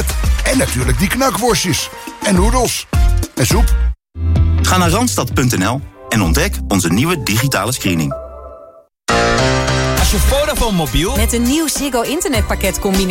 buffet. En natuurlijk die knakworstjes. En noedels. En soep. Ga naar Randstad.nl en ontdek onze nieuwe digitale screening. Als je Vodafone mobiel met een nieuw Ziggo internetpakket combineert